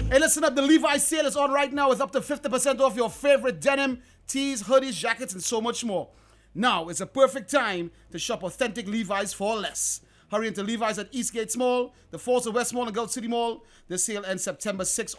Hey, listen up. The Levi's sale is on right now with up to 50% off your favorite denim, tees, hoodies, jackets, and so much more. Now is a perfect time to shop authentic Levi's for less. Hurry into Levi's at Eastgate Mall, the Falls of West Mall, and Gulf City Mall. This sale ends September 6th.